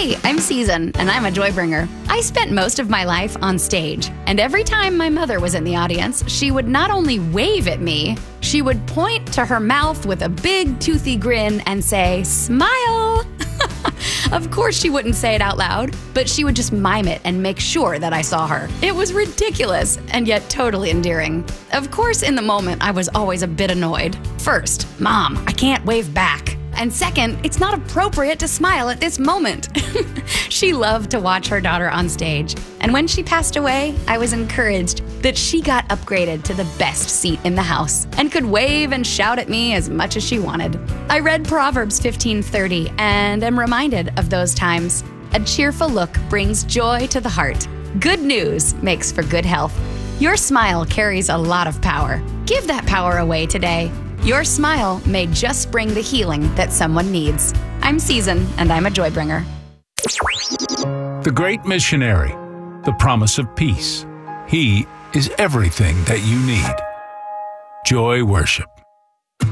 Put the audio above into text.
Hey, I'm Season, and I'm a Joybringer. I spent most of my life on stage, and every time my mother was in the audience, she would not only wave at me, she would point to her mouth with a big, toothy grin and say, "Smile!" Of course, she wouldn't say it out loud, but she would just mime it and make sure that I saw her. It was ridiculous, and yet totally endearing. Of course, in the moment, I was always a bit annoyed. First, Mom, I can't wave back. And second, it's not appropriate to smile at this moment. She loved to watch her daughter on stage. And when she passed away, I was encouraged that she got upgraded to the best seat in the house and could wave and shout at me as much as she wanted. I read Proverbs 15:30 and am reminded of those times. A cheerful look brings joy to the heart. Good news makes for good health. Your smile carries a lot of power. Give that power away today. Your smile may just bring the healing that someone needs. I'm Season, and I'm a Joybringer. The Great Missionary, the promise of peace. He is everything that you need. Joy Worship.